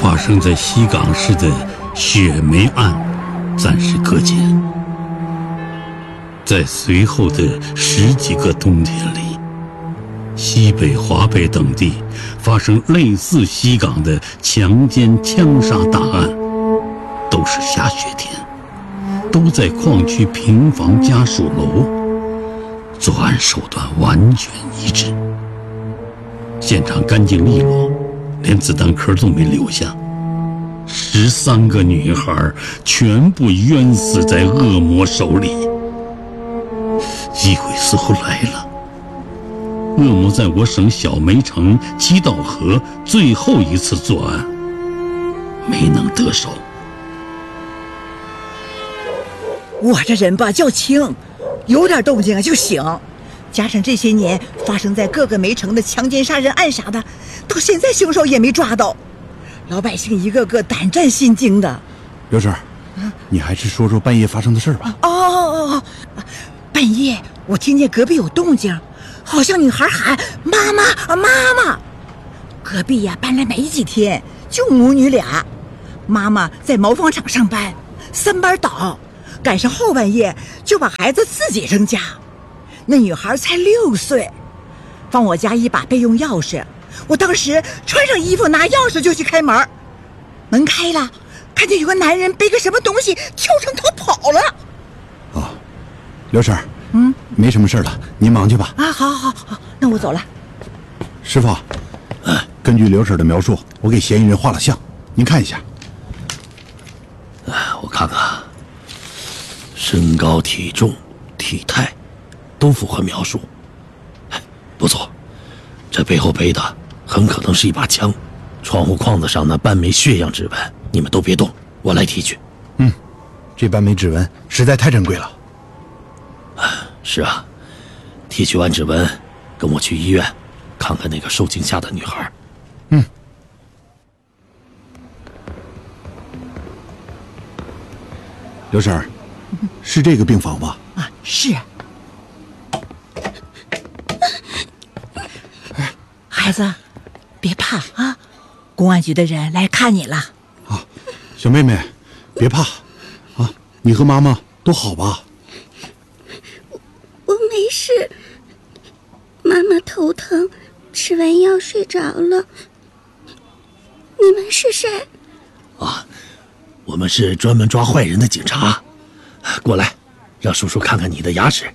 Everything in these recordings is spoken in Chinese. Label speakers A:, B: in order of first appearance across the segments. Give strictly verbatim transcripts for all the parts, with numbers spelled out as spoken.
A: 发生在西港市的血梅案暂时搁浅。在随后的十几个冬天里，西北、华北等地发生类似西港的强奸、枪杀大案，都是下雪天，都在矿区平房家属楼，作案手段完全一致，现场干净利落，连子弹壳都没留下。十三个女孩全部冤死在恶魔手里。机会似乎来了，恶魔在我省小梅城七道河最后一次作案，没能得手。
B: 我这人吧较轻，有点动静就醒，加上这些年发生在各个煤城的强奸杀人案啥的，到现在凶手也没抓到，老百姓一个个胆战心惊的。
C: 刘婶，你还是说说半夜发生的事吧。
B: 哦哦哦，半夜我听见隔壁有动静，好像女孩喊妈妈妈妈。隔壁呀搬来没几天，就母女俩，妈妈在毛纺厂上班，三班倒，赶上后半夜就把孩子自己扔家。那女孩才六岁，放我家一把备用钥匙，我当时穿上衣服拿钥匙就去开门，门开了，看见有个男人背个什么东西跳城逃跑了。
C: 哦，刘婶，
B: 嗯，
C: 没什么事了，您忙去吧。
B: 啊，好好好，那我走了。
C: 师傅，啊，根据刘婶的描述，我给嫌疑人画了像，您看一下。
D: 啊，我看看，身高、体重、体态，都符合描述。不错，这背后背的很可能是一把枪。窗户框子上那半枚血样指纹，你们都别动，我来提取。
C: 嗯，这半枚指纹实在太珍贵了。
D: 是啊，提取完指纹，跟我去医院看看那个受惊吓的女孩。
C: 嗯。刘婶，是这个病房吧？
B: 啊，是。孩子，别怕啊，公安局的人来看你了。
C: 啊，小妹妹，别怕，啊，你和妈妈都好吧？
E: 我我没事，妈妈头疼，吃完药睡着了。你们是谁？
D: 啊，我们是专门抓坏人的警察。过来，让叔叔看看你的牙齿。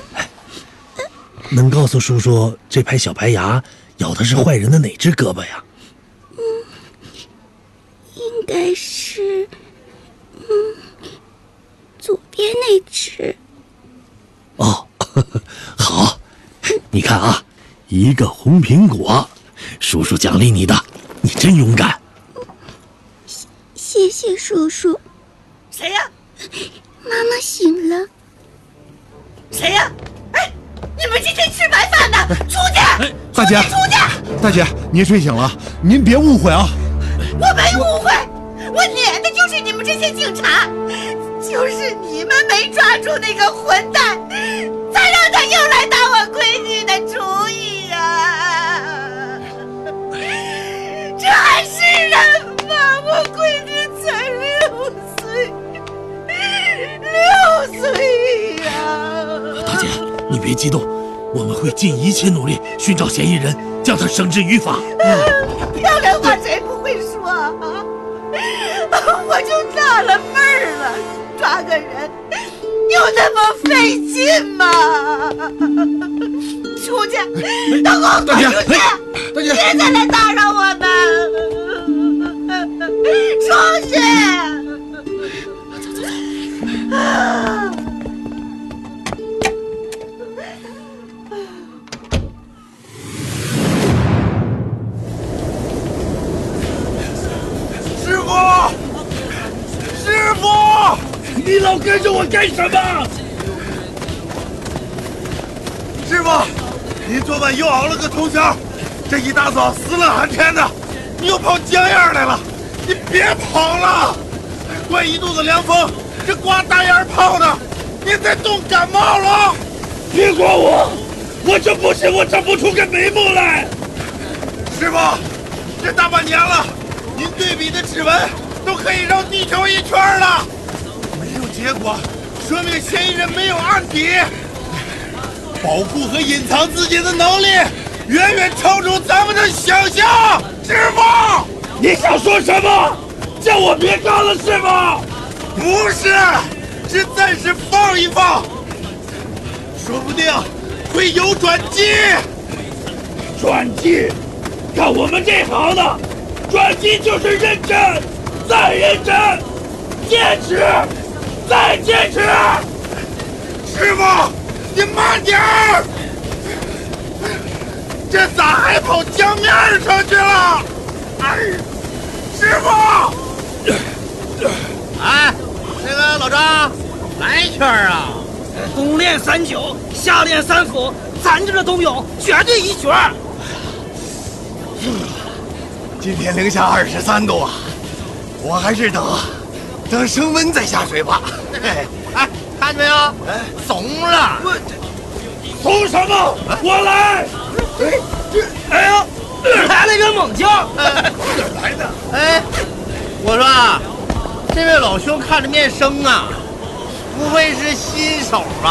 D: 能告诉叔叔这排小白牙咬的是坏人的哪只胳膊呀？
E: 嗯，应该是，嗯，左边那只。
D: 哦，呵呵，好，你看啊，一个红苹果，叔叔奖励你的，你真勇敢。
E: 谢谢叔叔。
B: 谁呀？
E: 妈妈醒了。
B: 谁呀？哎，你们今天吃白饭呢？出去！
C: 哎，大姐，
B: 出去！
C: 大姐，您睡醒了，您别误会啊。
B: 我没误会，我撵的就是你们这些警察，就是你们没抓住那个混蛋，才让他又来打我闺女的主意呀！这还是人吗？我闺女才六岁，六岁呀！
D: 大姐，你别激动，我们会尽一切努力寻找嫌疑人，将他绳之于法。
B: 漂亮话谁不会说啊？我就纳了闷儿了，抓个人有那么费劲吗？出去，都给我滚出去！
C: 大姐，
B: 别再来打扰我们！出去！啊！
F: 师傅，师傅，你老跟着我干什么？师傅，您昨晚又熬了个通宵，这一大早死冷寒天的，你又跑江眼来了，你别跑了，灌一肚子凉风，这刮大眼泡的，你再冻感冒了。别管我，我这不行，我整不出个眉目来。师傅，这大半年了，您对比里的指纹都可以绕地球一圈了。没有结果，说明嫌疑人没有案底。保护和隐藏自己的能力远远超出咱们的想象。师傅，
D: 你想说什么？叫我别干了是吗？
F: 不是，是暂时放一放，说不定会有转机。
D: 转机？看我们这行的，转机就是认真，再认真，坚持，再坚持。
F: 师傅，你慢点儿，这咋还跑江面上去了？哎，师傅！
G: 哎，那个老张，来一圈啊！
H: 冬练三九，夏练三伏，咱这个冬泳绝对一绝。
F: 今天零下二十三度啊，我还是等等升温再下水吧。
G: 哎，看见没有？哎，怂了！
D: 怂什么？我来！
H: 哎呀，来了一个猛将！
F: 哪来的？
G: 哎，我说啊，这位老兄看着面生啊，不会是新手吧？